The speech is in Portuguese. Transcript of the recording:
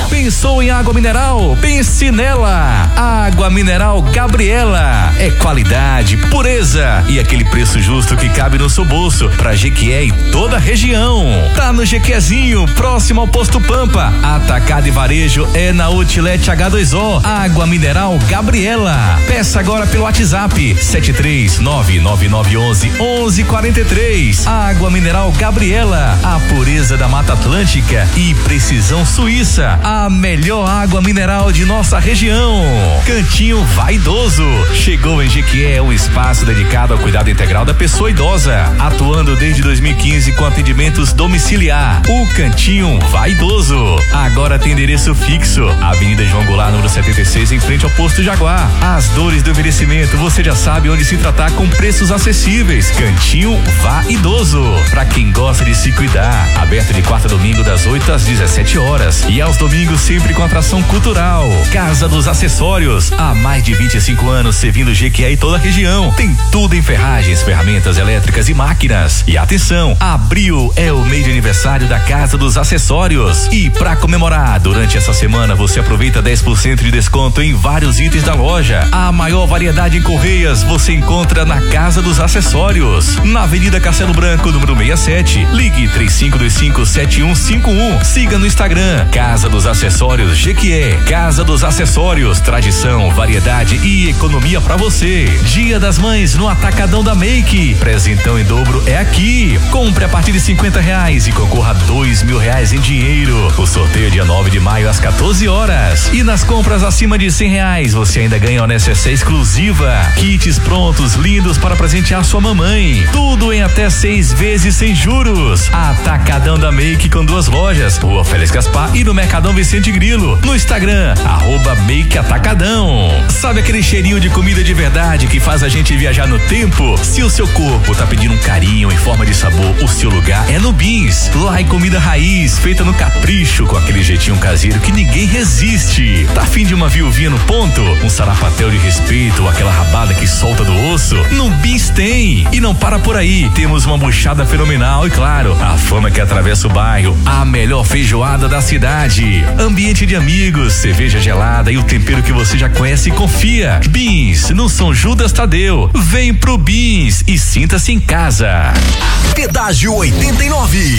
Pensou em água mineral? Pense nela. Água mineral Gabriela. É qualidade, pureza e aquele preço justo que cabe no seu bolso pra Jequié e toda a região. Tá no Jequiézinho, próximo ao Posto Pampa. Atacado e varejo é na Outlet H2O. Água mineral Gabriela. Peça agora pelo WhatsApp 73999111143. Água mineral Gabriela. A pureza da Mata Atlântica e precisão suíça. A melhor água mineral de nossa região. Cantinho Vaidoso. Chegou em Jequié um espaço dedicado ao cuidado integral da pessoa idosa, atuando desde 2015 com atendimentos domiciliar. O Cantinho Vaidoso agora tem endereço fixo, Avenida João Goulart, número 76, em frente ao Posto Jaguar. As dores do envelhecimento, você já sabe onde se tratar com preços acessíveis. Cantinho Vaidoso, pra quem gosta de se cuidar. Aberto de quarta a domingo das 8 às 17 horas e aos domingos sempre com atração cultural. Casa dos Acessórios, há mais de 25 anos servindo Jequié e toda a região. Tem tudo em ferragens, ferramentas elétricas e máquinas. E atenção, abril é o mês de aniversário da Casa dos Acessórios. E pra comemorar, durante essa semana você aproveita 10% de desconto em vários itens da loja. A maior variedade em correias você encontra na Casa dos Acessórios, na Avenida Castelo Branco, número 67. Ligue 3525-7151. Siga no Instagram, Casa dos Acessórios Jequié. Casa dos Acessórios, tradição, variedade e economia pra você. Dia das Mães no Atacadão da Make. Presentão em dobro é aqui. Compre a partir de R$50 e concorra a R$2.000 em dinheiro. O sorteio é dia 9 de maio às 14 horas. E nas compras acima de R$100 você ainda ganha uma necessaire exclusiva. Kits prontos, lindos para presentear sua mamãe. Tudo em até 6 vezes sem juros. Atacadão da Make com 2 lojas, Rua Félix Gaspar e no Mercadão Vicente Grilo. No Instagram, @MakeAtacadão. Sabe aquele cheirinho de comida de verdade que faz a gente viajar no tempo? Se o seu corpo tá pedindo um carinho em forma de sabor, o seu lugar é no Beans. Lá em comida raiz, feita no capricho, com aquele jeitinho caseiro que ninguém resiste. Tá afim de uma viuvinha no ponto? Um sarapatel de respeito, aquela rabada que solta do osso? No Beans tem. E não para por aí, temos uma buchada fenomenal e claro, a fama que atravessa o bairro, a melhor feijoada da cidade. Ambiente de amigos, cerveja gelada e o tempero que você já conhece e confia. Beans, no São Judas Tadeu. Vem pro Beans e sinta-se em casa. Pedágio 89.